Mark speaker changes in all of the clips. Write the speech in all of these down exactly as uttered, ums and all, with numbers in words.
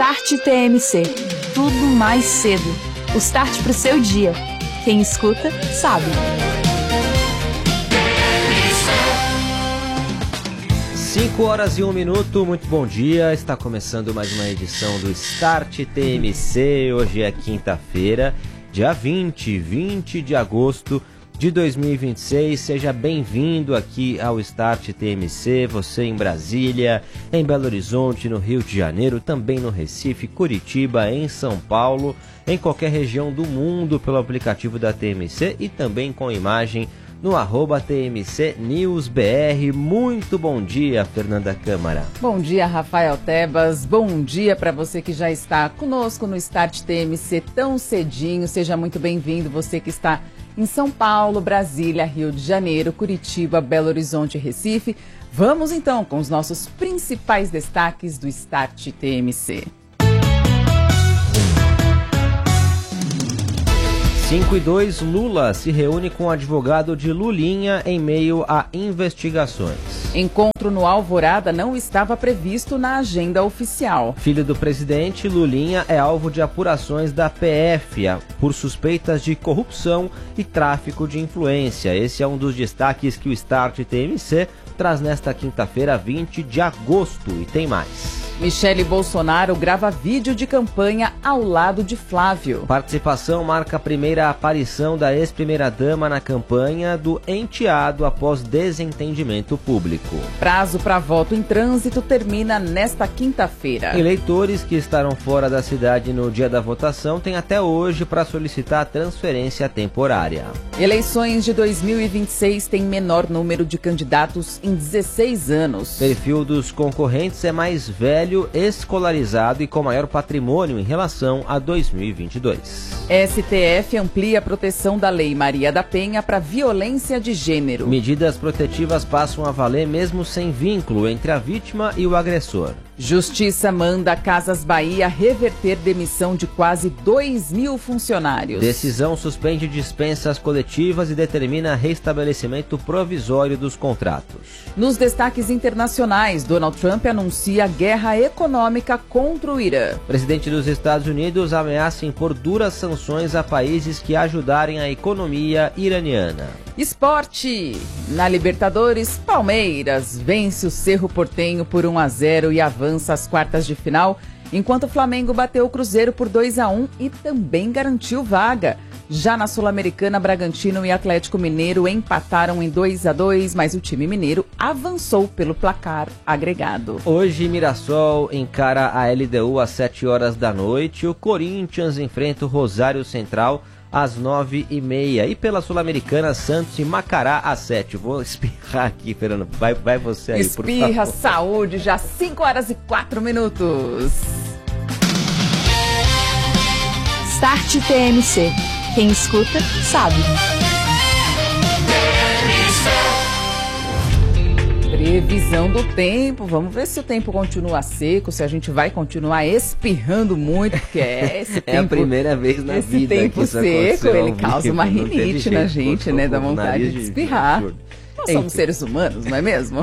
Speaker 1: Start T M C. Tudo mais cedo. O start pro seu dia. Quem escuta, sabe.
Speaker 2: cinco horas e um minuto, muito bom dia. Está começando mais uma edição do Start T M C. Hoje é quinta-feira, dia vinte, vinte de agosto de dois mil e vinte e seis. Seja bem-vindo aqui ao Start T M C, você em Brasília, em Belo Horizonte, no Rio de Janeiro, também no Recife, Curitiba, em São Paulo, em qualquer região do mundo pelo aplicativo da T M C e também com imagem no arroba T M C News B R. Muito bom dia, Fernanda Câmara.
Speaker 3: Bom dia, Rafael Tebas. Bom dia para você que já está conosco no Start T M C tão cedinho. Seja muito bem-vindo, você que está em São Paulo, Brasília, Rio de Janeiro, Curitiba, Belo Horizonte e Recife. Vamos então com os nossos principais destaques do Start T M C.
Speaker 2: cinco e dois, Lula se reúne com o advogado de Lulinha em meio a investigações.
Speaker 3: Encontro no Alvorada não estava previsto na agenda oficial.
Speaker 2: Filho do presidente, Lulinha é alvo de apurações da P F por suspeitas de corrupção e tráfico de influência. Esse é um dos destaques que o Start T M C traz nesta quinta-feira, vinte de agosto. E tem mais.
Speaker 3: Michele Bolsonaro grava vídeo de campanha ao lado de Flávio.
Speaker 2: Participação marca a primeira aparição da ex-primeira-dama na campanha do enteado após desentendimento público.
Speaker 3: Prazo para voto em trânsito termina nesta quinta-feira.
Speaker 2: Eleitores que estarão fora da cidade no dia da votação têm até hoje para solicitar transferência temporária.
Speaker 3: Eleições de dois mil e vinte e seis têm menor número de candidatos em dezesseis anos.
Speaker 2: Perfil dos concorrentes é mais velho, escolarizado e com maior patrimônio em relação a dois mil e vinte e dois.
Speaker 3: S T F amplia a proteção da Lei Maria da Penha para violência de gênero.
Speaker 2: Medidas protetivas passam a valer mesmo sem vínculo entre a vítima e o agressor.
Speaker 3: Justiça manda Casas Bahia reverter demissão de quase dois mil funcionários.
Speaker 2: Decisão suspende dispensas coletivas e determina restabelecimento provisório dos contratos.
Speaker 3: Nos destaques internacionais, Donald Trump anuncia guerra econômica contra o Irã.
Speaker 2: O presidente dos Estados Unidos ameaça impor duras sanções a países que ajudarem a economia iraniana.
Speaker 3: Esporte. Na Libertadores, Palmeiras vence o Cerro Porteño por um a zero e avança às quartas de final, enquanto o Flamengo bateu o Cruzeiro por dois a um e também garantiu vaga. Já na Sul-Americana, Bragantino e Atlético Mineiro empataram em dois a dois, mas o time mineiro avançou pelo placar agregado.
Speaker 2: Hoje, Mirassol encara a L D U às sete horas da noite. O Corinthians enfrenta o Rosário Central às nove e meia. E pela Sul-Americana, Santos e Macará às sete. Vou espirrar aqui, Fernando. Vai, vai você aí, por favor.
Speaker 3: Espirra, saúde, já cinco horas e quatro minutos.
Speaker 1: Start T M C. Quem escuta, sabe.
Speaker 3: Previsão do tempo. Vamos ver se o tempo continua seco, se a gente vai continuar espirrando muito, porque é esse tempo.
Speaker 2: É a primeira vez na
Speaker 3: esse
Speaker 2: vida
Speaker 3: tempo
Speaker 2: que isso
Speaker 3: seco, ele causa
Speaker 2: vivo,
Speaker 3: uma rinite na gente, né? Dá vontade de espirrar. Nós somos seres humanos, não é mesmo?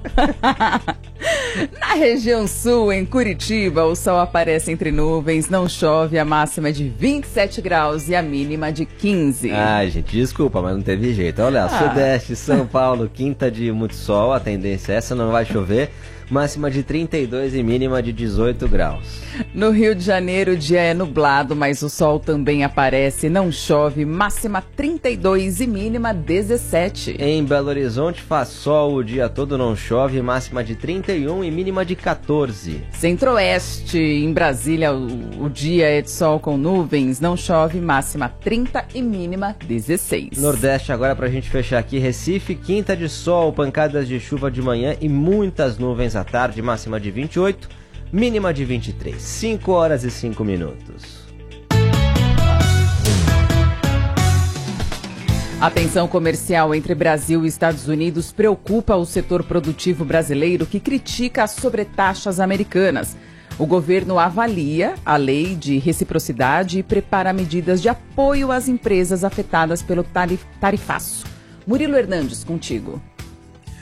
Speaker 3: Na região sul, em Curitiba, o sol aparece entre nuvens, não chove, a máxima é de vinte e sete graus e a mínima de quinze.
Speaker 2: Ai, gente, desculpa, mas não teve jeito. Olha, ah. Sudeste, São Paulo, quinta de muito sol, a tendência é essa, não vai chover. Máxima de trinta e dois e mínima de dezoito graus.
Speaker 3: No Rio de Janeiro, o dia é nublado, mas o sol também aparece, não chove, máxima trinta e dois e mínima dezessete.
Speaker 2: Em Belo Horizonte faz sol o dia todo, não chove, máxima de trinta e um e mínima de quatorze.
Speaker 3: Centro-Oeste, em Brasília, o, o dia é de sol com nuvens, não chove, máxima trinta e mínima dezesseis.
Speaker 2: Nordeste agora pra gente fechar aqui, Recife, quinta de sol, pancadas de chuva de manhã e muitas nuvens à tarde, máxima de vinte e oito, mínima de vinte e três. cinco horas e cinco minutos.
Speaker 3: A tensão comercial entre Brasil e Estados Unidos preocupa o setor produtivo brasileiro, que critica as sobretaxas americanas. O governo avalia a lei de reciprocidade e prepara medidas de apoio às empresas afetadas pelo tarif- tarifaço. Murilo Hernandes, contigo.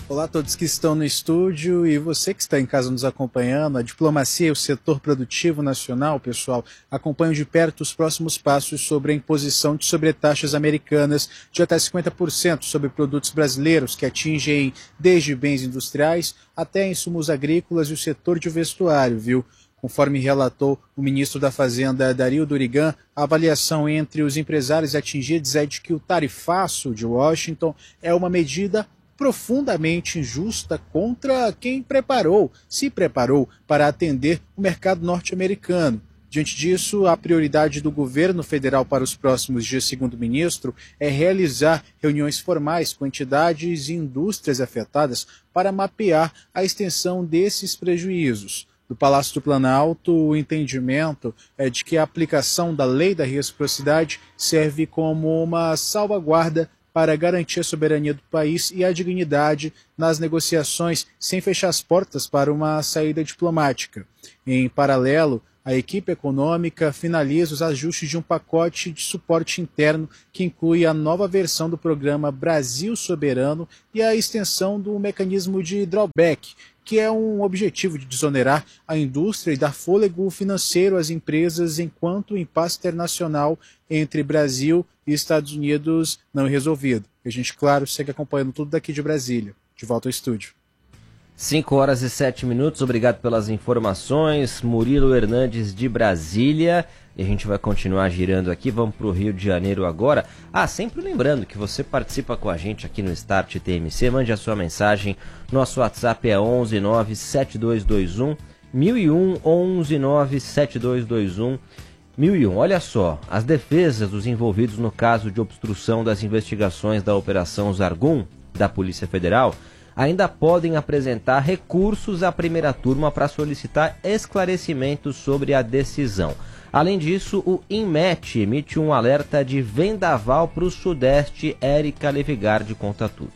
Speaker 4: Olá a todos que estão no estúdio e você que está em casa nos acompanhando. A diplomacia e o setor produtivo nacional, pessoal, acompanham de perto os próximos passos sobre a imposição de sobretaxas americanas de até cinquenta por cento sobre produtos brasileiros, que atingem desde bens industriais até insumos agrícolas e o setor de vestuário, viu? Conforme relatou o ministro da Fazenda, Dario Durigan, a avaliação entre os empresários atingidos é de que o tarifaço de Washington é uma medida profundamente injusta contra quem preparou, se preparou para atender o mercado norte-americano. Diante disso, a prioridade do governo federal para os próximos dias, segundo o ministro, é realizar reuniões formais com entidades e indústrias afetadas para mapear a extensão desses prejuízos. Do Palácio do Planalto, o entendimento é de que a aplicação da lei da reciprocidade serve como uma salvaguarda para garantir a soberania do país e a dignidade nas negociações, sem fechar as portas para uma saída diplomática. Em paralelo, a equipe econômica finaliza os ajustes de um pacote de suporte interno que inclui a nova versão do programa Brasil Soberano e a extensão do mecanismo de drawback, que é um objetivo de desonerar a indústria e dar fôlego financeiro às empresas enquanto o impasse internacional entre Brasil e Estados Unidos não é resolvido. A gente, claro, segue acompanhando tudo daqui de Brasília. De volta ao estúdio.
Speaker 2: cinco horas e sete minutos, obrigado pelas informações. Murilo Hernandes de Brasília. E a gente vai continuar girando aqui, vamos para o Rio de Janeiro agora. Ah, sempre lembrando que você participa com a gente aqui no Start T M C, mande a sua mensagem. Nosso WhatsApp é onze nove sete dois dois um mil e um, onze nove sete dois dois um mil e um. Olha só, as defesas dos envolvidos no caso de obstrução das investigações da Operação Zargum, da Polícia Federal, ainda podem apresentar recursos à primeira turma para solicitar esclarecimentos sobre a decisão. Além disso, o INMET emite um alerta de vendaval para o Sudeste. Érica Levigardi conta tudo.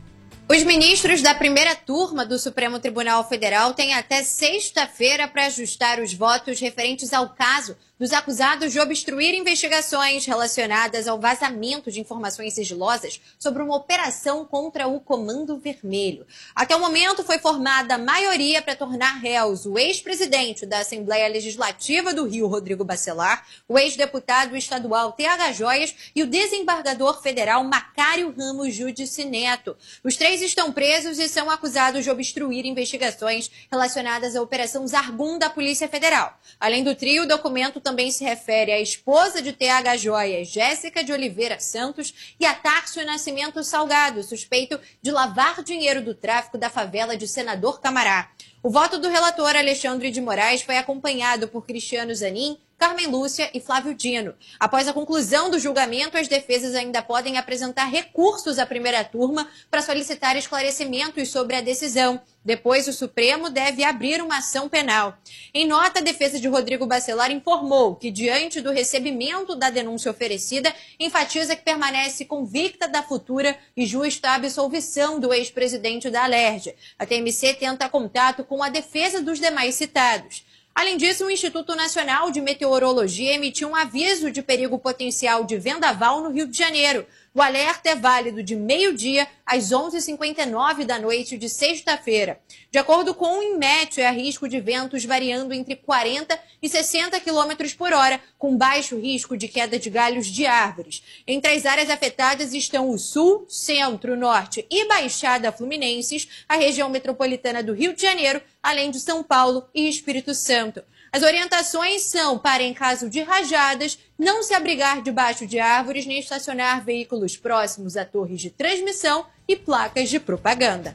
Speaker 5: Os ministros da primeira turma do Supremo Tribunal Federal têm até sexta-feira para ajustar os votos referentes ao caso dos acusados de obstruir investigações relacionadas ao vazamento de informações sigilosas sobre uma operação contra o Comando Vermelho. Até o momento foi formada a maioria para tornar réus o ex-presidente da Assembleia Legislativa do Rio, Rodrigo Bacelar, o ex-deputado estadual T H Joias e o desembargador federal Macário Ramos Judici Neto. Os três estão presos e são acusados de obstruir investigações relacionadas à Operação Zargum da Polícia Federal. Além do trio, o documento também se refere à esposa de T H Joias, Jéssica de Oliveira Santos, e a Tárcio Nascimento Salgado, suspeito de lavar dinheiro do tráfico da favela de Senador Camará. O voto do relator Alexandre de Moraes foi acompanhado por Cristiano Zanin, Carmen Lúcia e Flávio Dino. Após a conclusão do julgamento, as defesas ainda podem apresentar recursos à primeira turma para solicitar esclarecimentos sobre a decisão. Depois, o Supremo deve abrir uma ação penal. Em nota, a defesa de Rodrigo Bacelar informou que, diante do recebimento da denúncia oferecida, enfatiza que permanece convicta da futura e justa absolvição do ex-presidente da Alerj. A T M C tenta contato com a defesa dos demais citados. Além disso, o Instituto Nacional de Meteorologia emitiu um aviso de perigo potencial de vendaval no Rio de Janeiro. O alerta é válido de meio-dia às onze e cinquenta e nove da noite de sexta-feira. De acordo com o INMET, há risco de ventos variando entre quarenta e sessenta quilômetros por hora, com baixo risco de queda de galhos de árvores. Entre as áreas afetadas estão o Sul, Centro, Norte e Baixada Fluminenses, a região metropolitana do Rio de Janeiro, além de São Paulo e Espírito Santo. As orientações são para, em caso de rajadas, não se abrigar debaixo de árvores nem estacionar veículos próximos a torres de transmissão e placas de propaganda.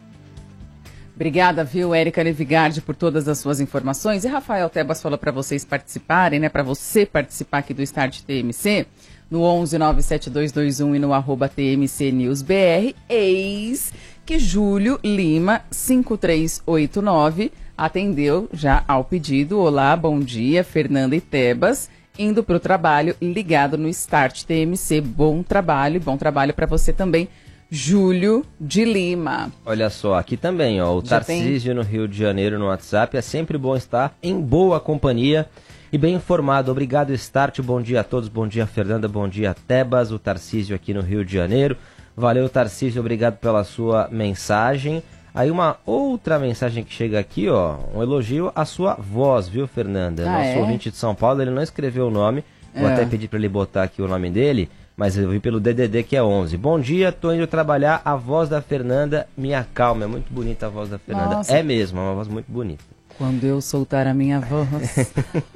Speaker 3: Obrigada, viu, Érica Levigardi, por todas as suas informações. E Rafael Tebas falou para vocês participarem, né, para você participar aqui do Start T M C, no onze nove sete dois dois um e no arroba T M C News B R, eis que Júlio Lima, cinco três oito nove, atendeu já ao pedido. Olá, bom dia, Fernanda e Tebas, indo para o trabalho, ligado no Start T M C. Bom trabalho, bom trabalho para você também, Júlio de Lima.
Speaker 2: Olha só, aqui também, ó, o já Tarcísio tem... no Rio de Janeiro no WhatsApp. É sempre bom estar em boa companhia e bem informado. Obrigado, Start, bom dia a todos, bom dia, Fernanda, bom dia, Tebas. O Tarcísio aqui no Rio de Janeiro. Valeu, Tarcísio, obrigado pela sua mensagem. Aí uma outra mensagem que chega aqui, ó, um elogio à sua voz, viu, Fernanda?
Speaker 3: Ah,
Speaker 2: Nosso
Speaker 3: é?
Speaker 2: ouvinte de São Paulo, ele não escreveu o nome, vou
Speaker 3: É.
Speaker 2: até pedir para ele botar aqui o nome dele, mas eu vi pelo D D D que é onze. Bom dia, tô indo trabalhar, a voz da Fernanda me acalma. É muito bonita a voz da Fernanda.
Speaker 3: Nossa.
Speaker 2: É mesmo, é uma voz muito bonita.
Speaker 3: Quando eu soltar a minha voz.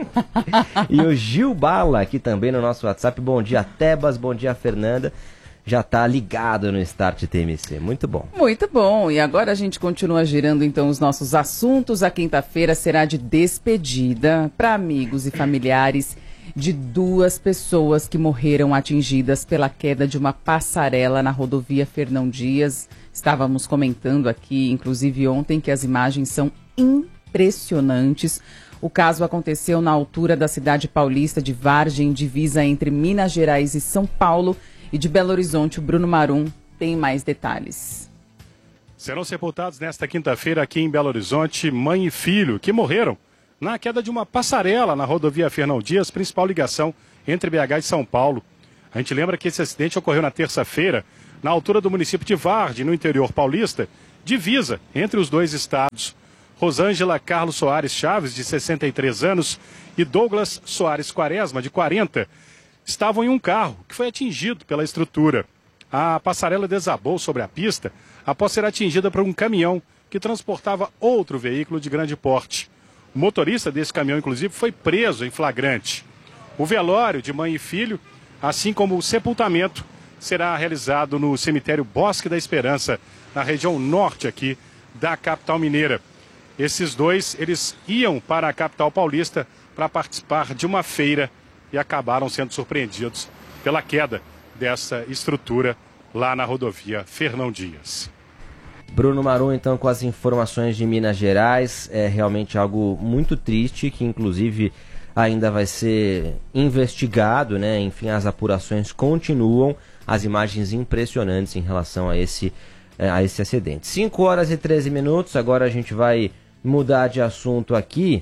Speaker 2: E o Gil Bala aqui também no nosso WhatsApp. Bom dia, Tebas, bom dia, Fernanda. Já tá ligado no Start T M C, muito bom.
Speaker 3: Muito bom, e agora a gente continua girando então os nossos assuntos. A quinta-feira será de despedida para amigos e familiares de duas pessoas que morreram atingidas pela queda de uma passarela na rodovia Fernão Dias. Estávamos comentando aqui, inclusive ontem, que as imagens são impressionantes. O caso aconteceu na altura da cidade paulista de Vargem, divisa entre Minas Gerais e São Paulo. E de Belo Horizonte, o Bruno Marum tem mais detalhes.
Speaker 6: Serão sepultados nesta quinta-feira aqui em Belo Horizonte mãe e filho que morreram na queda de uma passarela na rodovia Fernão Dias, principal ligação entre B H e São Paulo. A gente lembra que esse acidente ocorreu na terça-feira, na altura do município de Vargem, no interior paulista, divisa entre os dois estados. Rosângela Carlos Soares Chaves, de sessenta e três anos, e Douglas Soares Quaresma, de quarenta, estavam em um carro que foi atingido pela estrutura. A passarela desabou sobre a pista após ser atingida por um caminhão que transportava outro veículo de grande porte. O motorista desse caminhão, inclusive, foi preso em flagrante. O velório de mãe e filho, assim como o sepultamento, será realizado no cemitério Bosque da Esperança, na região norte aqui da capital mineira. Esses dois, eles iam para a capital paulista para participar de uma feira e acabaram sendo surpreendidos pela queda dessa estrutura lá na rodovia Fernão Dias.
Speaker 2: Bruno Marum, então, com as informações de Minas Gerais, é realmente algo muito triste, que inclusive ainda vai ser investigado, né? Enfim, as apurações continuam, as imagens impressionantes em relação a esse, a esse acidente. cinco horas e treze minutos, agora a gente vai mudar de assunto aqui.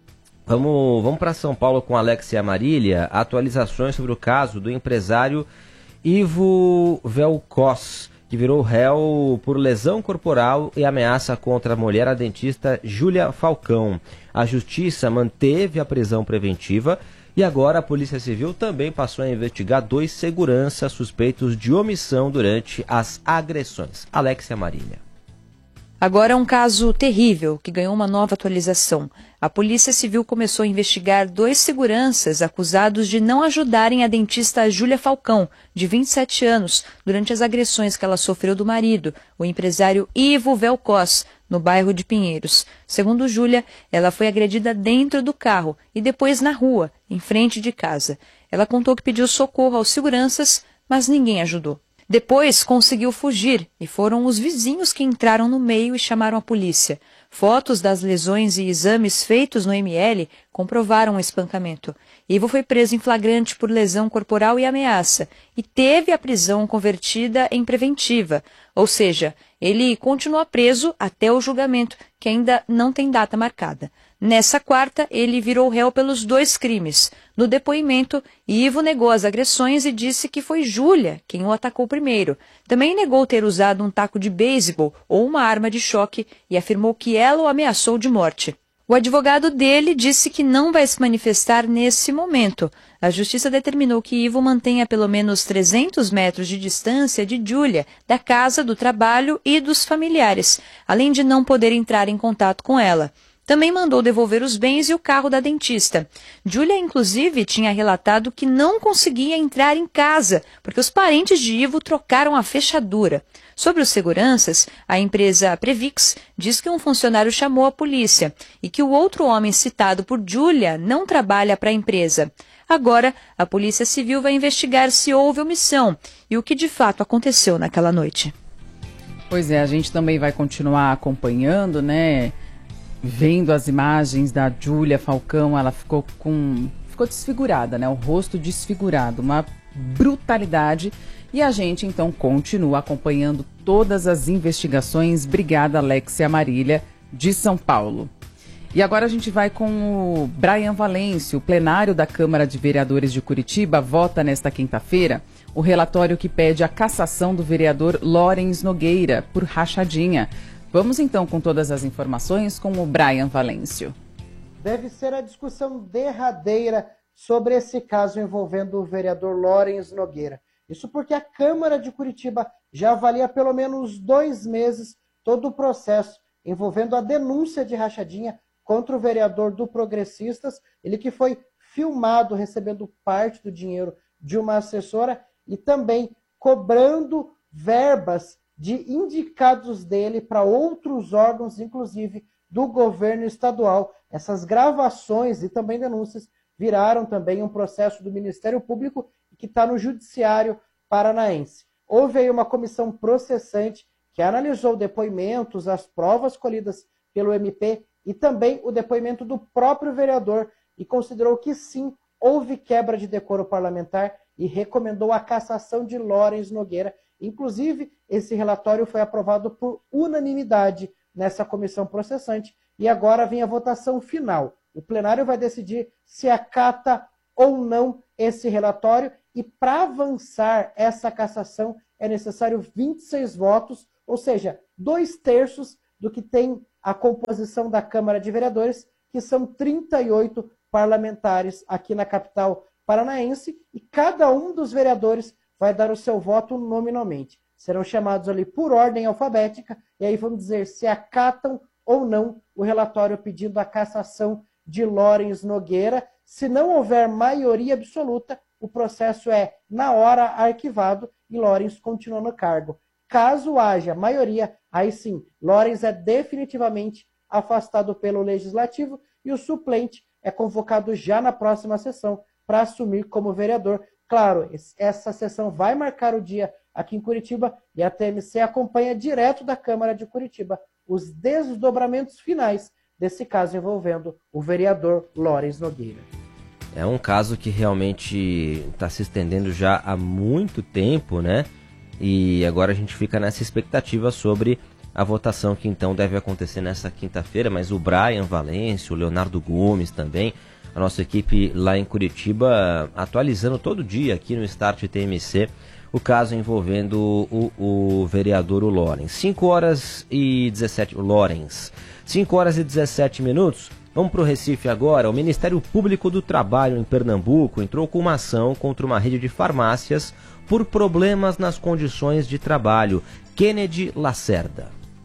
Speaker 2: Vamos, vamos para São Paulo com Alex e Amarília. Atualizações sobre o caso do empresário Ivo Velkos, que virou réu por lesão corporal e ameaça contra a mulher, a dentista Júlia Falcão. A justiça manteve a prisão preventiva e agora a Polícia Civil também passou a investigar dois seguranças suspeitos de omissão durante as agressões. Alex e Amarília.
Speaker 1: Agora é um caso terrível que ganhou uma nova atualização. A Polícia Civil começou a investigar dois seguranças acusados de não ajudarem a dentista Júlia Falcão, de vinte e sete anos, durante as agressões que ela sofreu do marido, o empresário Ivo Velkos, no bairro de Pinheiros. Segundo Júlia, ela foi agredida dentro do carro e depois na rua, em frente de casa. Ela contou que pediu socorro aos seguranças, mas ninguém ajudou. Depois conseguiu fugir e foram os vizinhos que entraram no meio e chamaram a polícia. Fotos das lesões e exames feitos no M L comprovaram o espancamento. Ivo foi preso em flagrante por lesão corporal e ameaça e teve a prisão convertida em preventiva, ou seja, ele continua preso até o julgamento, que ainda não tem data marcada. Nessa quarta, ele virou réu pelos dois crimes. No depoimento, Ivo negou as agressões e disse que foi Júlia quem o atacou primeiro. Também negou ter usado um taco de beisebol ou uma arma de choque e afirmou que ela o ameaçou de morte. O advogado dele disse que não vai se manifestar nesse momento. A justiça determinou que Ivo mantenha pelo menos trezentos metros de distância de Júlia, da casa, do trabalho e dos familiares, além de não poder entrar em contato com ela. Também mandou devolver os bens e o carro da dentista. Júlia, inclusive, tinha relatado que não conseguia entrar em casa, porque os parentes de Ivo trocaram a fechadura. Sobre os seguranças, a empresa Previx diz que um funcionário chamou a polícia e que o outro homem citado por Júlia não trabalha para a empresa. Agora, a Polícia Civil vai investigar se houve omissão e o que de fato aconteceu naquela noite.
Speaker 3: Pois é, a gente também vai continuar acompanhando, né? Vendo as imagens da Júlia Falcão, ela ficou com ficou desfigurada, né? O rosto desfigurado, uma brutalidade. E a gente, então, continua acompanhando todas as investigações. Obrigada, Alexia Marília, de São Paulo. E agora a gente vai com o Brian Valêncio. O plenário da Câmara de Vereadores de Curitiba vota nesta quinta-feira o relatório que pede a cassação do vereador Lawrence Nogueira por rachadinha. Vamos então com todas as informações com o Brian Valêncio.
Speaker 7: Deve ser a discussão derradeira sobre esse caso envolvendo o vereador Lawrence Nogueira. Isso porque a Câmara de Curitiba já avalia há pelo menos dois meses todo o processo envolvendo a denúncia de rachadinha contra o vereador do Progressistas, ele que foi filmado recebendo parte do dinheiro de uma assessora e também cobrando verbas de indicados dele para outros órgãos, inclusive do governo estadual. Essas gravações e também denúncias viraram também um processo do Ministério Público que está no Judiciário Paranaense. Houve aí uma comissão processante que analisou depoimentos, as provas colhidas pelo M P e também o depoimento do próprio vereador e considerou que sim, houve quebra de decoro parlamentar e recomendou a cassação de Lawrence Nogueira. Inclusive, esse relatório foi aprovado por unanimidade nessa comissão processante e agora vem a votação final. O plenário vai decidir se acata ou não esse relatório e para avançar essa cassação é necessário vinte e seis votos, ou seja, dois terços do que tem a composição da Câmara de Vereadores, que são trinta e oito parlamentares aqui na capital paranaense, e cada um dos vereadores vai dar o seu voto nominalmente. Serão chamados ali por ordem alfabética, e aí vamos dizer se acatam ou não o relatório pedindo a cassação de Lawrence Nogueira. Se não houver maioria absoluta, o processo é, na hora, arquivado e Lawrence continua no cargo. Caso haja maioria, aí sim, Lawrence é definitivamente afastado pelo Legislativo e o suplente é convocado já na próxima sessão para assumir como vereador. Claro, essa sessão vai marcar o dia aqui em Curitiba e a T M C acompanha direto da Câmara de Curitiba os desdobramentos finais desse caso envolvendo o vereador Lawrence Nogueira.
Speaker 2: É um caso que realmente está se estendendo já há muito tempo, né? E agora a gente fica nessa expectativa sobre a votação que então deve acontecer nessa quinta-feira, mas o Brian Valêncio, o Leonardo Gomes também, a nossa equipe lá em Curitiba, atualizando todo dia aqui no Start T M C o caso envolvendo o, o vereador o Lawrence. cinco horas e dezessete... O Lawrence. cinco horas e dezessete minutos. Vamos para o Recife agora. O Ministério Público do Trabalho em Pernambuco entrou com uma ação contra uma rede de farmácias por problemas nas condições de trabalho. Kennedy Lacerda.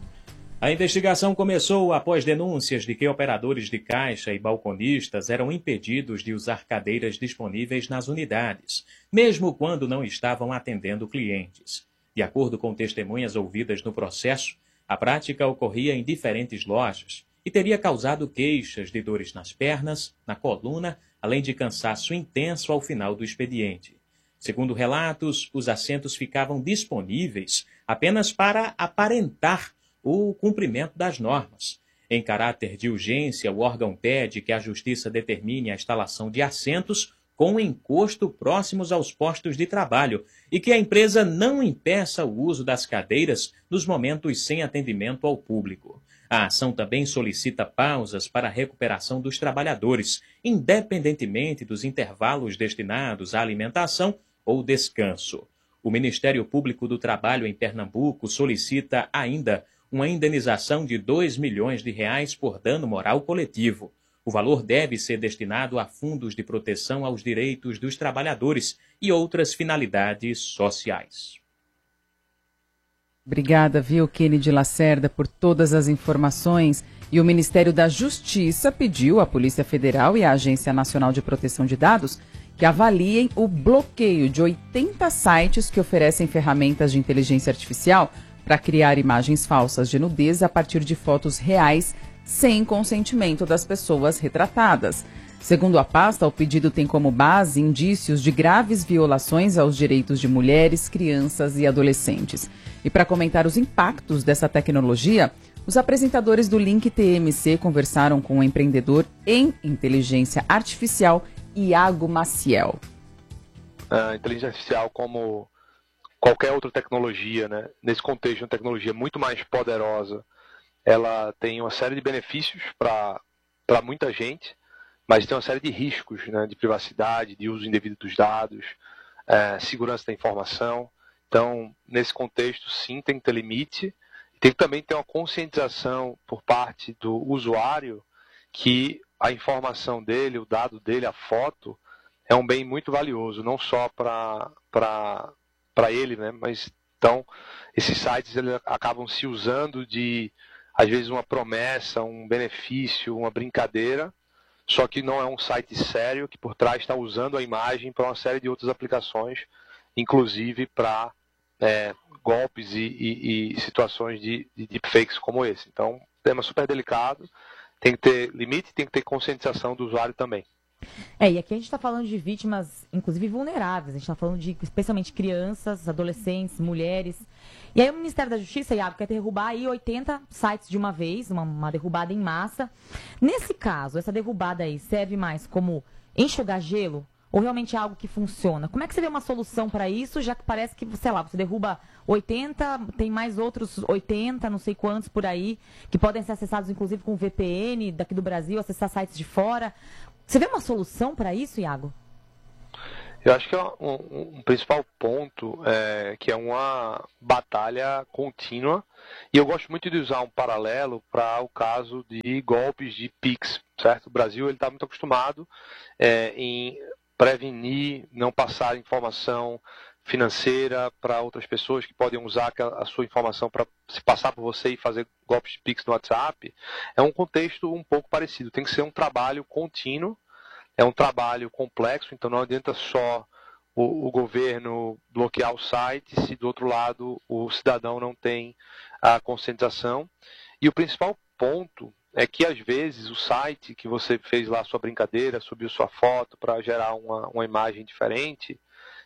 Speaker 8: A investigação começou após denúncias de que operadores de caixa e balconistas eram impedidos de usar cadeiras disponíveis nas unidades, mesmo quando não estavam atendendo clientes. De acordo com testemunhas ouvidas no processo, a prática ocorria em diferentes lojas e teria causado queixas de dores nas pernas, na coluna, além de cansaço intenso ao final do expediente. Segundo relatos, os assentos ficavam disponíveis apenas para aparentar o cumprimento das normas. Em caráter de urgência, o órgão pede que a Justiça determine a instalação de assentos com encosto próximos aos postos de trabalho e que a empresa não impeça o uso das cadeiras nos momentos sem atendimento ao público. A ação também solicita pausas para a recuperação dos trabalhadores, independentemente dos intervalos destinados à alimentação ou descanso. O Ministério Público do Trabalho em Pernambuco solicita ainda uma indenização de dois milhões de reais por dano moral coletivo. O valor deve ser destinado a fundos de proteção aos direitos dos trabalhadores e outras finalidades sociais.
Speaker 3: Obrigada, viu, Kennedy Lacerda, por todas as informações. E o Ministério da Justiça pediu à Polícia Federal e à Agência Nacional de Proteção de Dados que avaliem o bloqueio de oitenta sites que oferecem ferramentas de inteligência artificial para criar imagens falsas de nudez a partir de fotos reais sem consentimento das pessoas retratadas. Segundo a pasta, o pedido tem como base indícios de graves violações aos direitos de mulheres, crianças e adolescentes. E para comentar os impactos dessa tecnologia, os apresentadores do Link T M C conversaram com o empreendedor em inteligência artificial, Iago Maciel.
Speaker 9: A inteligência artificial, como qualquer outra tecnologia, né, nesse contexto de uma tecnologia muito mais poderosa, ela tem uma série de benefícios para para muita gente, mas tem uma série de riscos, né, de privacidade, de uso indevido dos dados, é, segurança da informação. Então, nesse contexto, sim, tem que ter limite Tem que também ter uma conscientização por parte do usuário que a informação dele, o dado dele, a foto, é um bem muito valioso, não só para para ele, né? Mas então esses sites eles acabam se usando de, às vezes, uma promessa, um benefício, uma brincadeira, só que não é um site sério que por trás está usando a imagem para uma série de outras aplicações, inclusive para é, golpes e, e, e situações de, de deepfakes como esse. Então, tema super delicado, tem que ter limite, tem que ter conscientização do usuário também.
Speaker 10: É, e aqui a gente está falando de vítimas, inclusive vulneráveis, a gente está falando de especialmente crianças, adolescentes, mulheres. E aí o Ministério da Justiça, Iago, quer derrubar aí oitenta sites de uma vez, uma, uma derrubada em massa. Nesse caso, essa derrubada aí serve mais como enxugar gelo ou realmente é algo que funciona? Como é que você vê uma solução para isso, já que parece que, sei lá, você derruba oitenta, tem mais outros oitenta, não sei quantos por aí, que podem ser acessados inclusive com V P N daqui do Brasil, acessar sites de fora. Você vê uma solução para isso, Iago?
Speaker 9: Eu acho que é um, um, um principal ponto é que é uma batalha contínua, e eu gosto muito de usar um paralelo para o caso de golpes de Pix, certo? O Brasil está muito acostumado é, em prevenir, não passar informação financeira para outras pessoas que podem usar a sua informação para se passar por você e fazer golpes de Pix no WhatsApp. É um contexto um pouco parecido, tem que ser um trabalho contínuo, é um trabalho complexo, então não adianta só o, o governo bloquear o site se do outro lado o cidadão não tem a conscientização. E o principal ponto é que às vezes o site que você fez lá a sua brincadeira, subiu sua foto para gerar uma, uma imagem diferente,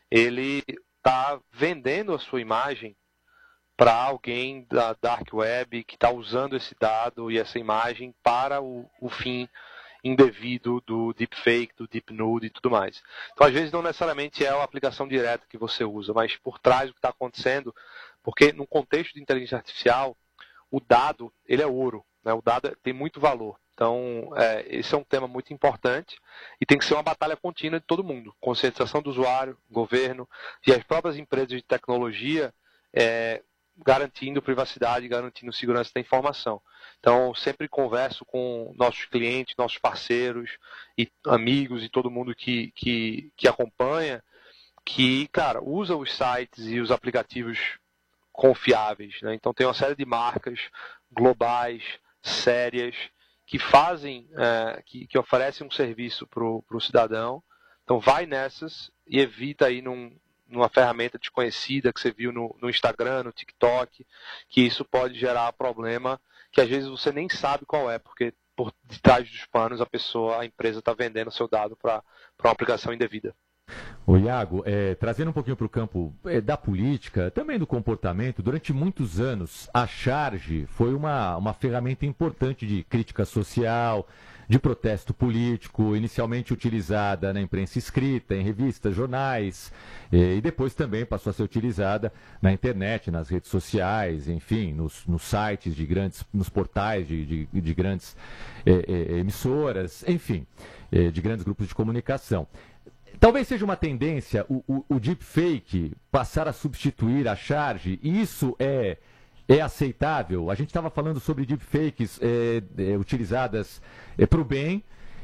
Speaker 9: ele está vendendo a sua imagem para alguém da Dark Web que está usando esse dado e essa imagem para o, o fim indevido do deepfake, do deep nude e tudo mais. Então, às vezes, não necessariamente é a aplicação direta que você usa, mas por trás do que está acontecendo, porque no contexto de inteligência artificial, o dado, ele é ouro, né? O dado tem muito valor. Então, é, esse é um tema muito importante e tem que ser uma batalha contínua de todo mundo. Conscientização do usuário, governo e as próprias empresas de tecnologia é, garantindo privacidade, garantindo segurança da informação. Então, sempre converso com nossos clientes, nossos parceiros e amigos e todo mundo que, que, que acompanha, que, cara, usa os sites e os aplicativos confiáveis, né? Então, tem uma série de marcas globais, sérias, que fazem, é, que, que oferecem um serviço para o cidadão. Então, vai nessas e evita aí num, numa ferramenta desconhecida que você viu no, no Instagram, no TikTok, que isso pode gerar problema que às vezes você nem sabe qual é, porque por detrás dos panos a pessoa, a empresa está vendendo seu dado para uma aplicação indevida.
Speaker 11: Ô Iago, é, trazendo um pouquinho para o campo é, da política, também do comportamento, durante muitos anos a Charge foi uma, uma ferramenta importante de crítica social, de protesto político, inicialmente utilizada na imprensa escrita, em revistas, jornais, é, e depois também passou a ser utilizada na internet, nas redes sociais, enfim, nos, nos sites de grandes, nos portais de, de, de grandes é, é, emissoras, enfim, é, de grandes grupos de comunicação. Talvez seja uma tendência o, o, o deepfake passar a substituir a Charge, e isso é, é aceitável? A gente estava falando sobre deepfakes é, é, utilizadas é, para o bem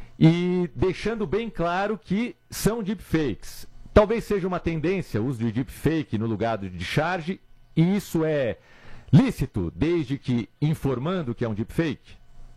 Speaker 11: e deixando bem claro que são deepfakes. Talvez seja uma tendência o uso de deepfake no lugar de Charge, e isso é lícito desde que informando que é um deepfake?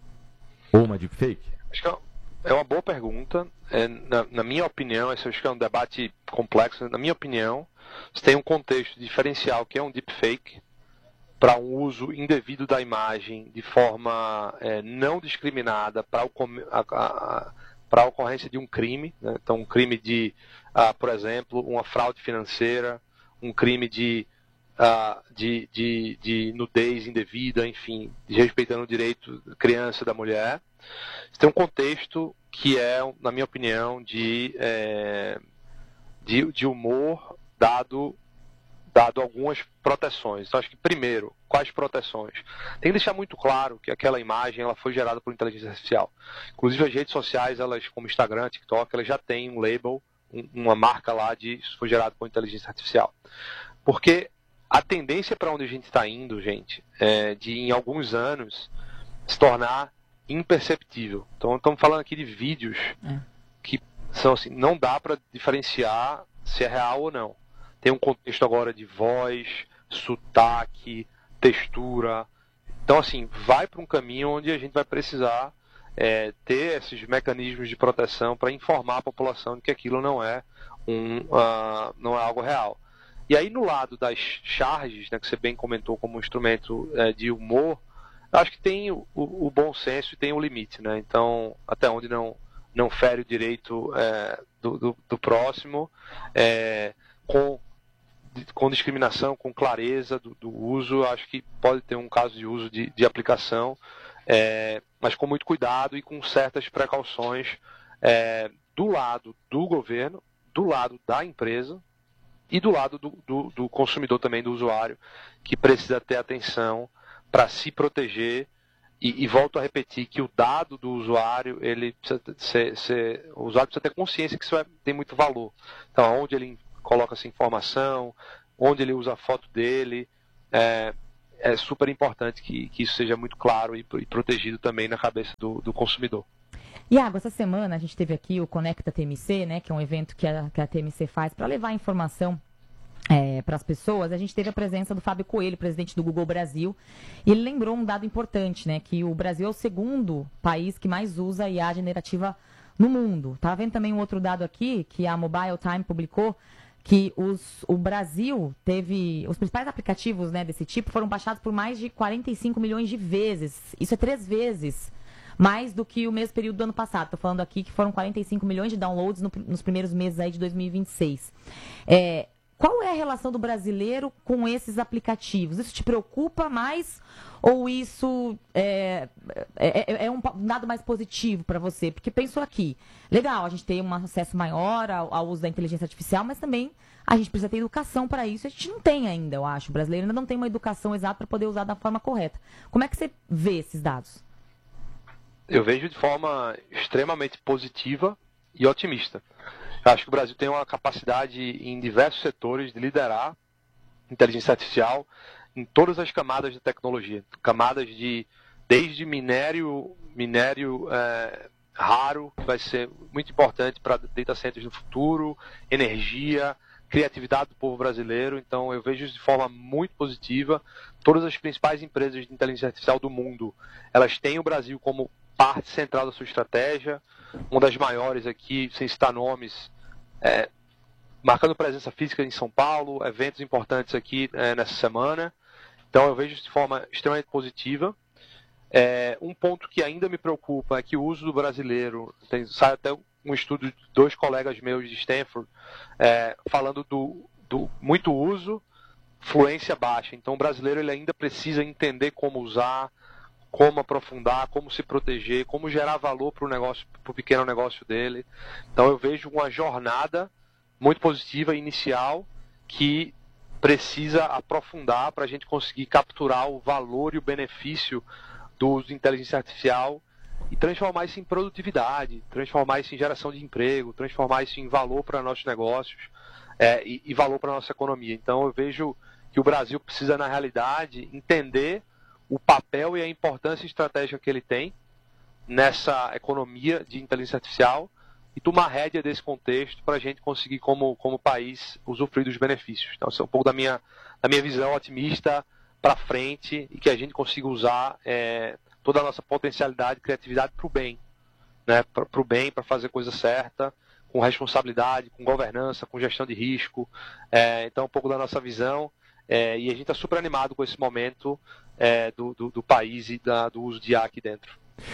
Speaker 11: Ou uma deepfake?
Speaker 9: Acho que é É uma boa pergunta. É, na, na minha opinião, esse acho que é um debate complexo. Na minha opinião, você tem um contexto diferencial que é um deepfake para um uso indevido da imagem de forma é, não discriminada para a, a, a ocorrência de um crime. Né? Então, um crime de, ah, por exemplo, uma fraude financeira, um crime de, ah, de, de, de nudez indevida, enfim, desrespeitando o direito da criança e da mulher. Você tem um contexto que é, na minha opinião, de, é, de, de humor dado, dado algumas proteções. Então, acho que, primeiro, quais proteções? Tem que deixar muito claro que aquela imagem ela foi gerada por inteligência artificial. Inclusive, as redes sociais, elas, como Instagram, TikTok, elas já têm um label, um, uma marca lá de isso foi gerado por inteligência artificial. Porque a tendência para onde a gente está indo, gente, é de em alguns anos se tornar imperceptível. Então estamos falando aqui de vídeos é. que são assim, não dá para diferenciar se é real ou não. Tem um contexto agora de voz, sotaque, textura. Então assim, vai para um caminho onde a gente vai precisar é, ter esses mecanismos de proteção para informar a população de que aquilo não é, um, uh, não é algo real. E aí no lado das charges, né, que você bem comentou como um instrumento é, de humor, acho que tem o, o bom senso e tem o limite, né? Então, até onde não, não fere o direito é, do, do, do próximo, é, com, com discriminação, com clareza do, do uso, acho que pode ter um caso de uso de, de aplicação, é, mas com muito cuidado e com certas precauções é, do lado do governo, do lado da empresa e do lado do, do, do consumidor também, do usuário, que precisa ter atenção para se proteger e, e volto a repetir que o dado do usuário, ele precisa ser, ser, o usuário precisa ter consciência que isso é, tem muito valor. Então, onde ele coloca essa informação, onde ele usa a foto dele, é, é super importante que, que isso seja muito claro e, e protegido também na cabeça do, do consumidor.
Speaker 10: Iago, essa semana a gente teve aqui o Conecta T M C, né, que é um evento que a, que a T M C faz para levar informação É, para as pessoas. A gente teve a presença do Fábio Coelho, presidente do Google Brasil, e ele lembrou um dado importante, né, que o Brasil é o segundo país que mais usa I A generativa no mundo. Tá vendo também um outro dado aqui, que a Mobile Time publicou, que os, o Brasil teve, os principais aplicativos, né, desse tipo foram baixados por mais de quarenta e cinco milhões de vezes. Isso é três vezes mais do que o mesmo período do ano passado. Estou falando aqui que foram quarenta e cinco milhões de downloads no, nos primeiros meses aí de dois mil e vinte e seis. É, qual é a relação do brasileiro com esses aplicativos? Isso te preocupa mais ou isso é, é, é um dado mais positivo para você? Porque pensou aqui, legal, a gente tem um acesso maior ao, ao uso da inteligência artificial, mas também a gente precisa ter educação para isso. A gente não tem ainda, eu acho. O brasileiro ainda não tem uma educação exata para poder usar da forma correta. Como é que você vê esses dados?
Speaker 9: Eu vejo de forma extremamente positiva e otimista. Eu acho que o Brasil tem uma capacidade em diversos setores de liderar inteligência artificial em todas as camadas de tecnologia. Camadas de, desde minério, minério é, raro, que vai ser muito importante para data centers no futuro, energia, criatividade do povo brasileiro. Então eu vejo isso de forma muito positiva. Todas as principais empresas de inteligência artificial do mundo, elas têm o Brasil como parte central da sua estratégia. Uma das maiores aqui, sem citar nomes, é, marcando presença física em São Paulo, eventos importantes aqui é, nessa semana. Então eu vejo isso de forma extremamente positiva. É, um ponto que ainda me preocupa é que o uso do brasileiro, tem, sai até um estudo de dois colegas meus de Stanford, é, falando do, do muito uso, fluência baixa. Então o brasileiro ele ainda precisa entender como usar, como aprofundar, como se proteger, como gerar valor para o negócio, para o pequeno negócio dele. Então eu vejo uma jornada muito positiva inicial que precisa aprofundar para a gente conseguir capturar o valor e o benefício do uso de inteligência artificial e transformar isso em produtividade, transformar isso em geração de emprego, transformar isso em valor para nossos negócios é, e, e valor para a nossa economia. Então eu vejo que o Brasil precisa, na realidade, entender o papel e a importância estratégica que ele tem nessa economia de inteligência artificial e tomar rédea desse contexto para a gente conseguir, como, como país, usufruir dos benefícios. Então, essa é um pouco da minha, da minha visão otimista para frente e que a gente consiga usar é, toda a nossa potencialidade e criatividade para o bem, né? Para o bem, para fazer a coisa certa, com responsabilidade, com governança, com gestão de risco. É, então, um pouco da nossa visão. É, e a gente está super animado com esse momento é, do, do, do país e da, do uso de I A aqui dentro.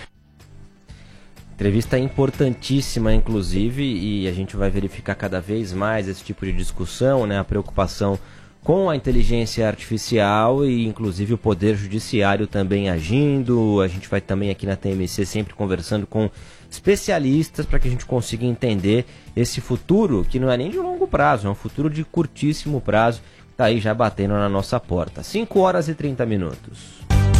Speaker 2: Entrevista importantíssima, inclusive, e a gente vai verificar cada vez mais esse tipo de discussão, né? A preocupação com a inteligência artificial e, inclusive, o Poder Judiciário também agindo. A gente vai também aqui na T M C sempre conversando com especialistas para que a gente consiga entender esse futuro, que não é nem de longo prazo, é um futuro de curtíssimo prazo. Tá aí já batendo na nossa porta. cinco horas e trinta minutos.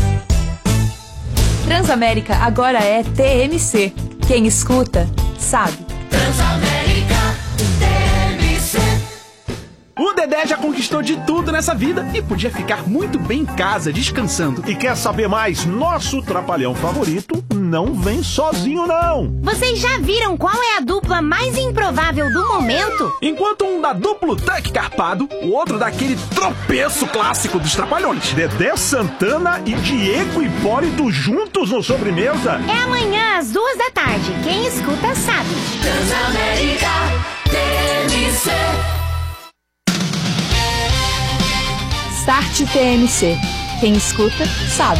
Speaker 1: Transamérica agora é T M C. Quem escuta, sabe.
Speaker 12: Transamérica, T M C. O Dedé já conquistou de tudo nessa vida e podia ficar muito bem em casa, descansando.
Speaker 13: E quer saber mais? Nosso trapalhão favorito não vem sozinho, não.
Speaker 14: Vocês já viram qual é a dupla mais improvável do momento?
Speaker 12: Enquanto um dá duplo tanque carpado, o outro dá aquele tropeço clássico dos trapalhões.
Speaker 13: Dedé Santana e Diego Hipólito juntos no Sobremesa?
Speaker 14: É amanhã às duas da tarde. Quem escuta sabe.
Speaker 15: Transamérica T M C.
Speaker 1: Start T M C. Quem escuta, sabe.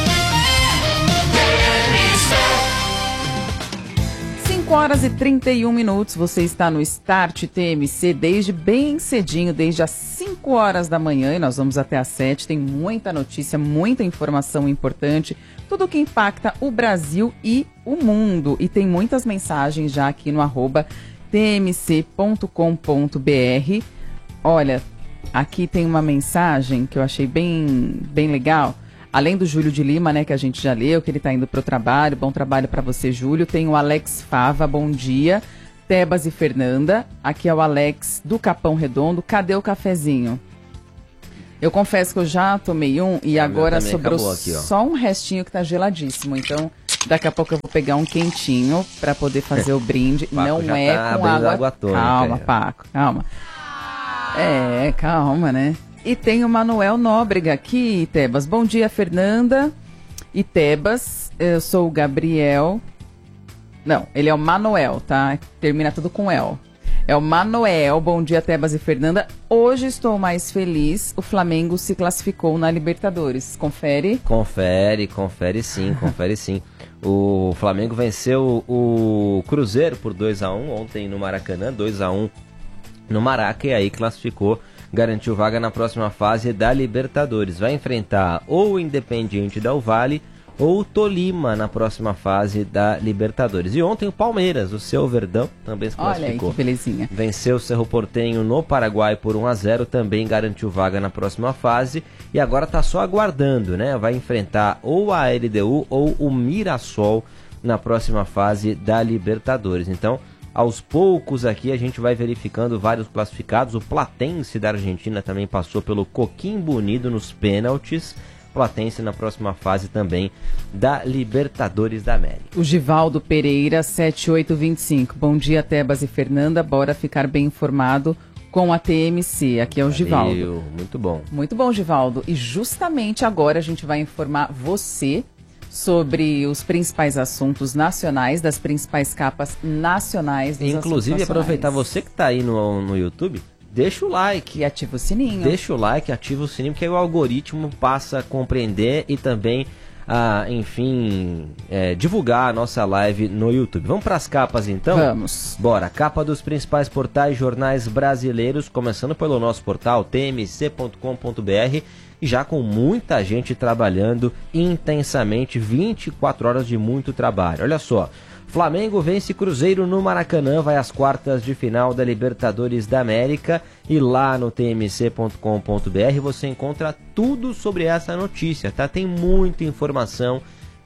Speaker 3: cinco horas e trinta e um minutos. Você está no Start T M C desde bem cedinho, desde as cinco horas da manhã. E nós vamos até às sete. Tem muita notícia, muita informação importante. Tudo que impacta o Brasil e o mundo. E tem muitas mensagens já aqui no arroba t m c ponto com ponto b r. Olha... Aqui tem uma mensagem que eu achei bem, bem legal. Além do Júlio de Lima, né, que a gente já leu, que ele está indo para o trabalho. Bom trabalho para você, Júlio. Tem o Alex Fava, bom dia. Tebas e Fernanda. Aqui é o Alex do Capão Redondo. Cadê o cafezinho? Eu confesso que eu já tomei um e é, agora sobrou aqui, só um restinho que está geladíssimo. Então, daqui a pouco eu vou pegar um quentinho para poder fazer o brinde. Não é tá com água... água tônica. Calma, Paco, calma. É, calma, né? E tem o Manuel Nóbrega aqui, Tebas. Bom dia, Fernanda e Tebas. Eu sou o Gabriel. Não, ele é o Manuel, tá? Termina tudo com El. É o Manuel. Bom dia, Tebas e Fernanda. Hoje estou mais feliz. O Flamengo se classificou na Libertadores. Confere?
Speaker 2: Confere, confere sim, confere sim. O Flamengo venceu o Cruzeiro por dois a um ontem no Maracanã, dois a um no Maraca, e aí classificou, garantiu vaga na próxima fase da Libertadores. Vai enfrentar ou o Independiente Del Valle ou o Tolima na próxima fase da Libertadores. E ontem o Palmeiras, o seu Verdão, também se classificou.
Speaker 3: Olha aí, que belezinha.
Speaker 2: Venceu o Cerro Porteño no Paraguai por um a zero, também garantiu vaga na próxima fase. E agora está só aguardando, né? Vai enfrentar ou a L D U ou o Mirassol na próxima fase da Libertadores. Então, aos poucos aqui a gente vai verificando vários classificados. O Platense da Argentina também passou pelo Coquimbo Unido nos pênaltis. Platense na próxima fase também da Libertadores da América.
Speaker 3: O Givaldo Pereira, sete oito dois cinco. Bom dia, Tebas e Fernanda. Bora ficar bem informado com a T M C. Aqui é o Valeu, Givaldo.
Speaker 2: Muito bom.
Speaker 3: Muito bom, Givaldo. E justamente agora a gente vai informar você sobre os principais assuntos nacionais, das principais capas nacionais dos
Speaker 2: Inclusive, aproveitar você que está aí no, no YouTube, deixa o like.
Speaker 3: E ativa o sininho.
Speaker 2: Deixa o like, ativa o sininho, porque aí o algoritmo passa a compreender e também a, enfim, é, divulgar a nossa live no YouTube. Vamos para as capas então?
Speaker 3: Vamos.
Speaker 2: Bora, capa dos principais portais jornais brasileiros, começando pelo nosso portal t m c ponto com ponto b r. Já com muita gente trabalhando intensamente, vinte e quatro horas de muito trabalho. Olha só, Flamengo vence Cruzeiro no Maracanã, vai às quartas de final da Libertadores da América, e lá no t m c ponto com ponto b r você encontra tudo sobre essa notícia, tá? Tem muita informação,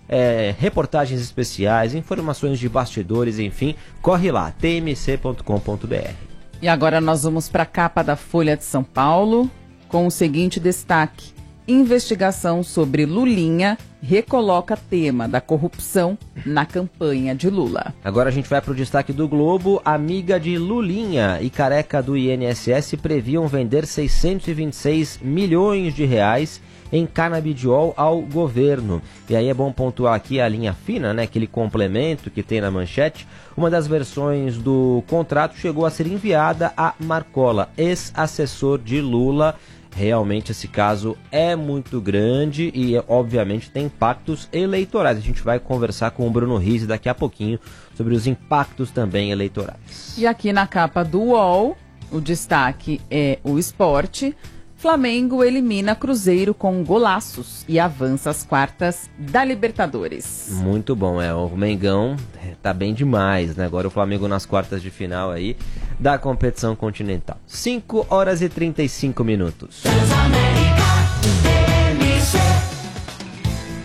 Speaker 2: é, reportagens especiais, informações de bastidores, enfim, corre lá, t m c ponto com ponto b r.
Speaker 3: E agora nós vamos para a capa da Folha de São Paulo, com o seguinte destaque: investigação sobre Lulinha recoloca tema da corrupção na campanha de Lula.
Speaker 2: Agora a gente vai para o destaque do Globo. Amiga de Lulinha e careca do I N S S previam vender seiscentos e vinte e seis milhões de reais em canabidiol ao governo. E aí é bom pontuar aqui a linha fina, né, aquele complemento que tem na manchete. Uma das versões do contrato chegou a ser enviada a Marcola, ex-assessor de Lula. Realmente esse caso é muito grande e, obviamente, tem impactos eleitorais. A gente vai conversar com o Bruno Rizzi daqui a pouquinho sobre os impactos também eleitorais.
Speaker 3: E aqui na capa do U O L, o destaque é o esporte. Flamengo elimina Cruzeiro com golaços e avança às quartas da Libertadores.
Speaker 2: Muito bom, é. O Mengão tá bem demais, né? Agora o Flamengo nas quartas de final aí da competição continental. cinco horas e trinta e cinco minutos.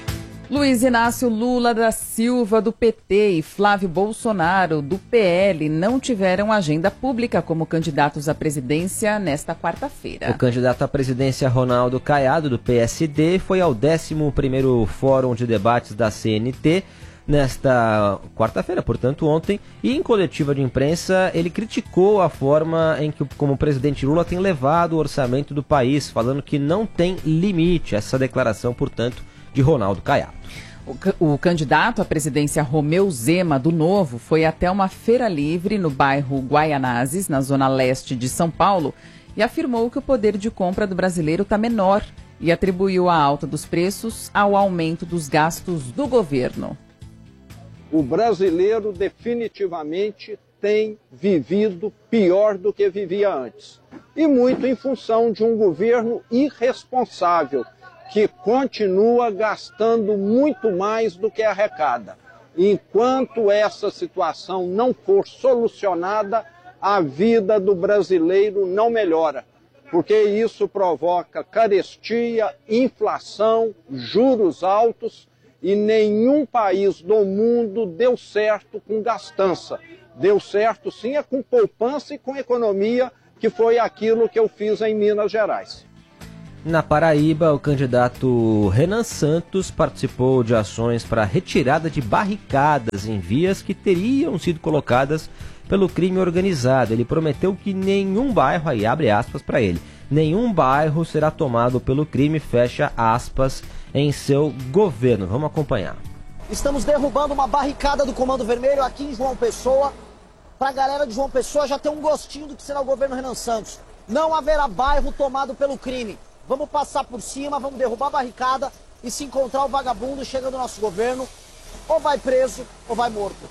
Speaker 3: Luiz Inácio Lula da Silva, do P T, e Flávio Bolsonaro, do P L, não tiveram agenda pública como candidatos à presidência nesta quarta-feira.
Speaker 2: O candidato à presidência, Ronaldo Caiado, do P S D, foi ao décimo primeiro Fórum de Debates da C N T, nesta quarta-feira, portanto ontem, e em coletiva de imprensa ele criticou a forma em que como o presidente Lula tem levado o orçamento do país, falando que não tem limite. Essa declaração, portanto, de Ronaldo Caiado.
Speaker 3: O, o candidato à presidência Romeu Zema, do Novo, foi até uma feira livre no bairro Guaianazes, na zona leste de São Paulo, e afirmou que o poder de compra do brasileiro está menor e atribuiu a alta dos preços ao aumento dos gastos do governo.
Speaker 16: O brasileiro definitivamente tem vivido pior do que vivia antes. E muito em função de um governo irresponsável, que continua gastando muito mais do que arrecada. Enquanto essa situação não for solucionada, a vida do brasileiro não melhora, porque isso provoca carestia, inflação, juros altos, e nenhum país do mundo deu certo com gastança. Deu certo sim é com poupança e com economia, que foi aquilo que eu fiz em Minas Gerais.
Speaker 2: Na Paraíba, o candidato Renan Santos participou de ações para retirada de barricadas em vias que teriam sido colocadas pelo crime organizado. Ele prometeu que nenhum bairro, aí abre aspas para ele, nenhum bairro será tomado pelo crime, fecha aspas, em seu governo. Vamos acompanhar.
Speaker 17: Estamos derrubando uma barricada do Comando Vermelho aqui em João Pessoa. Para a galera de João Pessoa já tem um gostinho do que será o governo Renan Santos. Não haverá bairro tomado pelo crime. Vamos passar por cima, vamos derrubar a barricada e se encontrar o vagabundo chega do nosso governo, ou vai preso ou vai morto.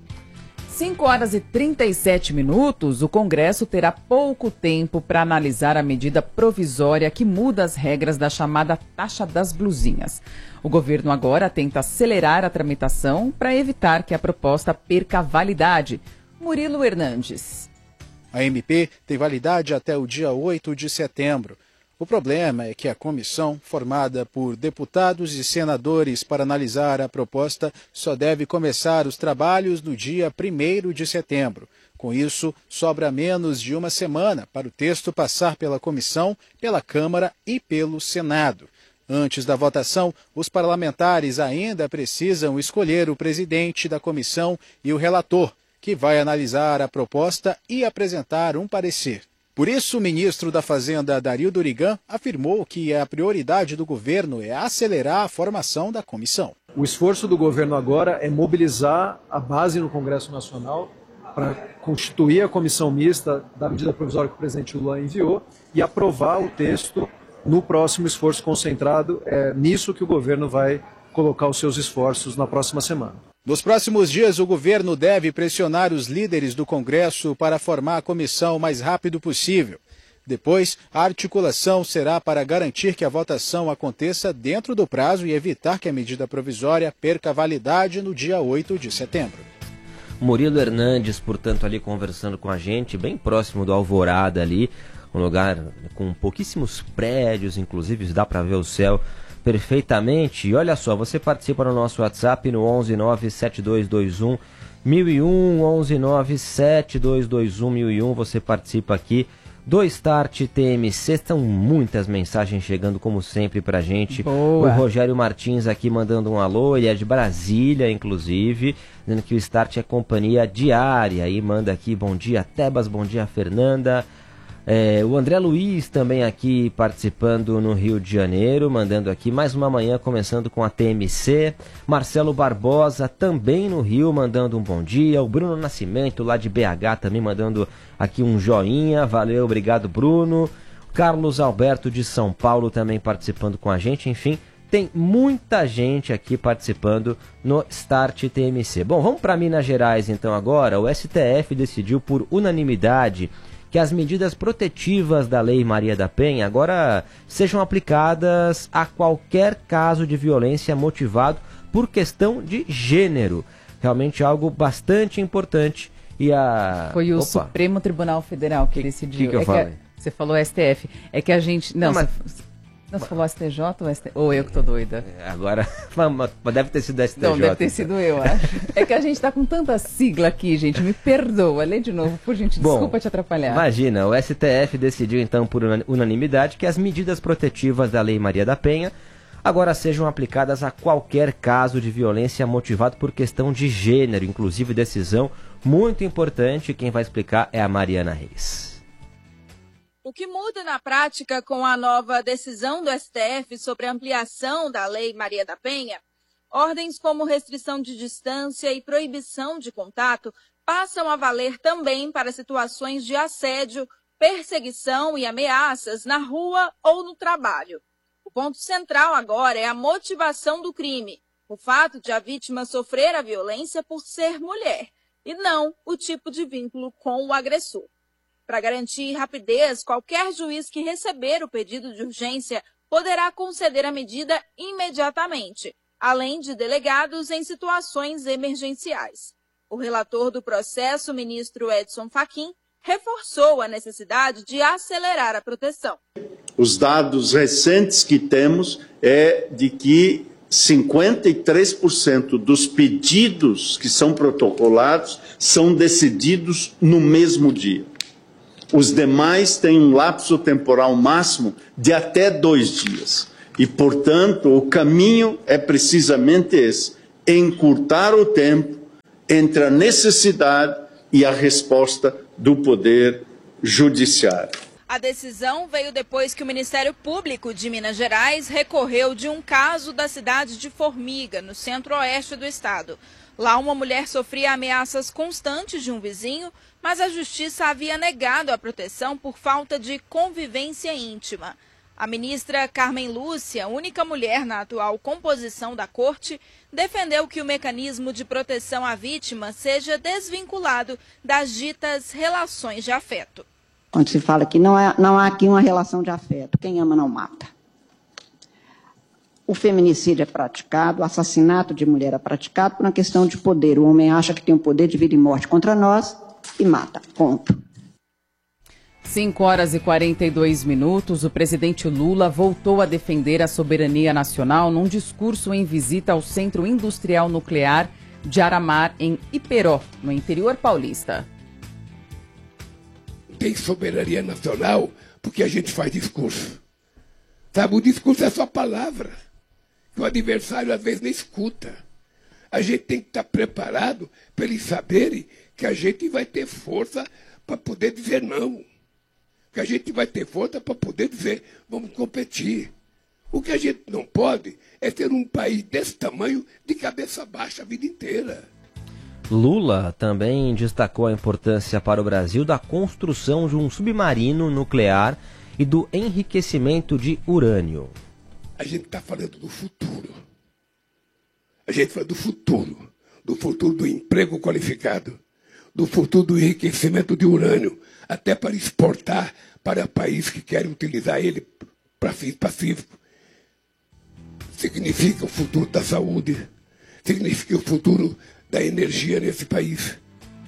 Speaker 3: cinco horas e trinta e sete minutos, o Congresso terá pouco tempo para analisar a medida provisória que muda as regras da chamada taxa das blusinhas. O governo agora tenta acelerar a tramitação para evitar que a proposta perca a validade. Murilo Hernandes.
Speaker 4: A M P tem validade até o dia oito de setembro. O problema é que a comissão, formada por deputados e senadores para analisar a proposta, só deve começar os trabalhos no dia primeiro de setembro. Com isso, sobra menos de uma semana para o texto passar pela comissão, pela Câmara e pelo Senado. Antes da votação, os parlamentares ainda precisam escolher o presidente da comissão e o relator, que vai analisar a proposta e apresentar um parecer. Por isso, o ministro da Fazenda, Dario Durigan, afirmou que a prioridade do governo é acelerar a formação da comissão.
Speaker 18: O esforço do governo agora é mobilizar a base no Congresso Nacional para constituir a comissão mista da medida provisória que o presidente Lula enviou e aprovar o texto no próximo esforço concentrado. É nisso que o governo vai colocar os seus esforços na próxima semana.
Speaker 4: Nos próximos dias, o governo deve pressionar os líderes do Congresso para formar a comissão o mais rápido possível. Depois, a articulação será para garantir que a votação aconteça dentro do prazo e evitar que a medida provisória perca validade no dia oito de setembro.
Speaker 2: Murilo Hernandes, portanto, ali conversando com a gente, bem próximo do Alvorada ali, um lugar com pouquíssimos prédios, inclusive dá para ver o céu perfeitamente. E olha só, você participa no nosso WhatsApp no onze nove sete dois dois um mil e um, onze nove sete dois dois um mil e um, você participa aqui do Start T M C. São muitas mensagens chegando, como sempre, pra gente.
Speaker 3: Boa.
Speaker 2: O Rogério Martins aqui mandando um alô, ele é de Brasília, inclusive, dizendo que o Start é companhia diária, e manda aqui, bom dia Tebas, bom dia Fernanda. É, o André Luiz também aqui participando no Rio de Janeiro, mandando aqui mais uma manhã começando com a T M C. Marcelo Barbosa também no Rio, mandando um bom dia. O Bruno Nascimento lá de B H também mandando aqui um joinha. Valeu, obrigado Bruno. Carlos Alberto de São Paulo também participando com a gente. Enfim, tem muita gente aqui participando no Start T M C. Bom, vamos para Minas Gerais então agora. O S T F decidiu por unanimidade que as medidas protetivas da Lei Maria da Penha agora sejam aplicadas a qualquer caso de violência motivado por questão de gênero. Realmente algo bastante importante. E a...
Speaker 3: Foi o
Speaker 2: Opa.
Speaker 3: Supremo Tribunal Federal que decidiu.
Speaker 2: Que que eu
Speaker 3: é
Speaker 2: falei?
Speaker 3: Que a... Você falou S T F. É que a gente... Não,
Speaker 2: Não, mas...
Speaker 3: você... Você falou S T J ou, S T... ou eu que tô doida?
Speaker 2: Agora, deve ter sido S T J.
Speaker 3: Não, deve ter sido eu, acho. É que a gente tá com tanta sigla aqui, gente, me perdoa. Lê de novo, por gente,
Speaker 2: Bom,
Speaker 3: desculpa te atrapalhar.
Speaker 2: Imagina, o S T F decidiu então por unanimidade que as medidas protetivas da Lei Maria da Penha agora sejam aplicadas a qualquer caso de violência motivado por questão de gênero, inclusive decisão muito importante. Quem vai explicar é a Mariana Reis.
Speaker 19: O que muda na prática com a nova decisão do S T F sobre a ampliação da Lei Maria da Penha, ordens como restrição de distância e proibição de contato passam a valer também para situações de assédio, perseguição e ameaças na rua ou no trabalho. O ponto central agora é a motivação do crime, o fato de a vítima sofrer a violência por ser mulher, e não o tipo de vínculo com o agressor. Para garantir rapidez, qualquer juiz que receber o pedido de urgência poderá conceder a medida imediatamente, além de delegados em situações emergenciais. O relator do processo, o ministro Edson Fachin, reforçou a necessidade de acelerar a proteção.
Speaker 20: Os dados recentes que temos é de que cinquenta e três por cento dos pedidos que são protocolados são decididos no mesmo dia. Os demais têm um lapso temporal máximo de até dois dias. E, portanto, o caminho é precisamente esse: encurtar o tempo entre a necessidade e a resposta do Poder Judiciário.
Speaker 19: A decisão veio depois que o Ministério Público de Minas Gerais recorreu de um caso da cidade de Formiga, no centro-oeste do estado. Lá, uma mulher sofria ameaças constantes de um vizinho, mas a justiça havia negado a proteção por falta de convivência íntima. A ministra Carmen Lúcia, única mulher na atual composição da corte, defendeu que o mecanismo de proteção à vítima seja desvinculado das ditas relações de afeto.
Speaker 21: Quando se fala que não, é, não há aqui uma relação de afeto, quem ama não mata. O feminicídio é praticado, o assassinato de mulher é praticado por uma questão de poder. O homem acha que tem o poder de vida e morte contra nós e mata. Ponto.
Speaker 3: cinco horas e quarenta e dois minutos, o presidente Lula voltou a defender a soberania nacional num discurso em visita ao Centro Industrial Nuclear de Aramar, em Iperó, no interior paulista.
Speaker 22: Tem soberania nacional porque a gente faz discurso. Sabe, o discurso é só palavra, que o adversário às vezes nem escuta. A gente tem que estar preparado para eles saberem que a gente vai ter força para poder dizer não. Que a gente vai ter força para poder dizer, vamos competir. O que a gente não pode é ter um país desse tamanho de cabeça baixa a vida inteira.
Speaker 2: Lula também destacou a importância para o Brasil da construção de um submarino nuclear e do enriquecimento de urânio.
Speaker 22: A gente está falando do futuro. A gente fala do futuro. Do futuro do emprego qualificado. Do futuro do enriquecimento de urânio. Até para exportar para países que querem utilizar ele para fins pacíficos. Significa o futuro da saúde. Significa o futuro da energia nesse país.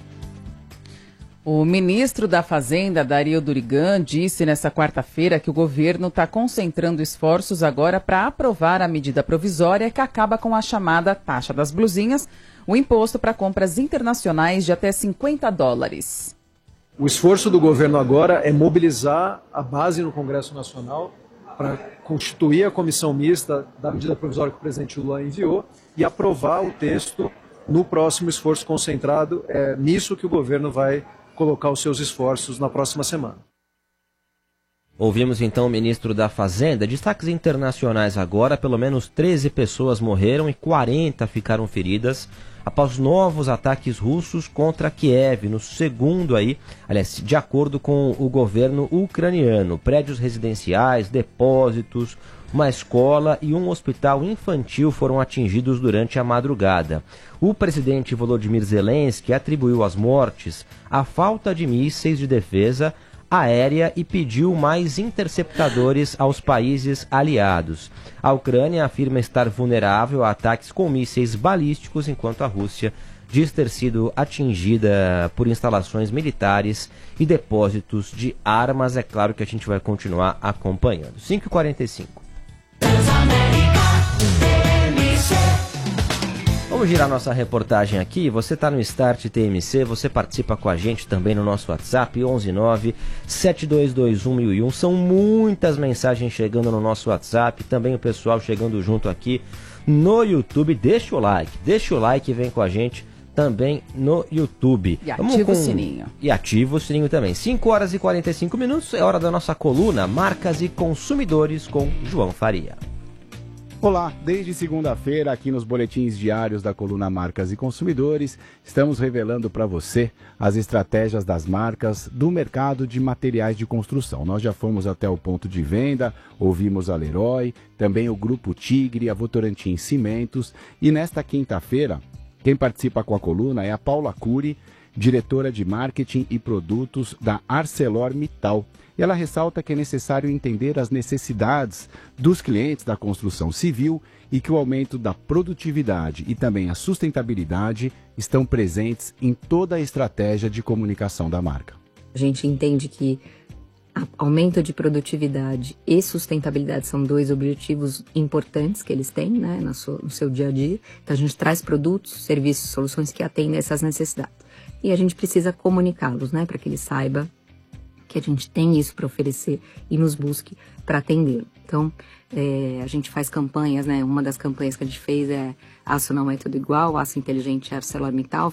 Speaker 3: O ministro da Fazenda, Dario Durigan, disse nesta quarta-feira que o governo está concentrando esforços agora para aprovar a medida provisória que acaba com a chamada taxa das blusinhas, o imposto para compras internacionais de até cinquenta dólares.
Speaker 18: O esforço do governo agora é mobilizar a base no Congresso Nacional para constituir a comissão mista da medida provisória que o presidente Lula enviou e aprovar o texto no próximo esforço concentrado. É nisso que o governo vai colocar os seus esforços na próxima semana.
Speaker 2: Ouvimos então o ministro da Fazenda. Destaques internacionais agora: pelo menos treze pessoas morreram e quarenta ficaram feridas após novos ataques russos contra Kiev, no segundo aí, aliás, de acordo com o governo ucraniano. Prédios residenciais, depósitos, uma escola e um hospital infantil foram atingidos durante a madrugada. O presidente Volodymyr Zelensky atribuiu as mortes à falta de mísseis de defesa aérea e pediu mais interceptadores aos países aliados. A Ucrânia afirma estar vulnerável a ataques com mísseis balísticos, enquanto a Rússia diz ter sido atingida por instalações militares e depósitos de armas. É claro que a gente vai continuar acompanhando. cinco e quarenta e cinco. Vamos girar nossa reportagem aqui. Você está no Start T M C, você participa com a gente também no nosso WhatsApp, onze nove sete dois dois um mil e um. São muitas mensagens chegando no nosso WhatsApp, também o pessoal chegando junto aqui no YouTube. Deixa o like, deixa o like e vem com a gente também no YouTube.
Speaker 3: E
Speaker 2: Vamos
Speaker 3: ativa
Speaker 2: com...
Speaker 3: o sininho.
Speaker 2: E ativa o sininho também. cinco horas e quarenta e cinco minutos, é hora da nossa coluna Marcas e Consumidores com João Faria.
Speaker 5: Olá, desde segunda-feira aqui nos boletins diários da coluna Marcas e Consumidores, estamos revelando para você as estratégias das marcas do mercado de materiais de construção. Nós já fomos até o ponto de venda, ouvimos a Leroy, também o Grupo Tigre, a Votorantim Cimentos, e nesta quinta-feira, quem participa com a coluna é a Paula Cury, diretora de marketing e produtos da ArcelorMittal. E ela ressalta que é necessário entender as necessidades dos clientes da construção civil e que o aumento da produtividade e também a sustentabilidade estão presentes em toda a estratégia de comunicação da marca.
Speaker 6: A gente entende que aumento de produtividade e sustentabilidade são dois objetivos importantes que eles têm, né, no seu, no seu dia a dia. Então a gente traz produtos, serviços, soluções que atendem essas necessidades. E a gente precisa comunicá-los, né, para que ele saiba que a gente tem isso para oferecer e nos busque para atender. Então, é, a gente faz campanhas, né? Uma das campanhas que a gente fez é Aço não é tudo igual, Aço inteligente ArcelorMittal.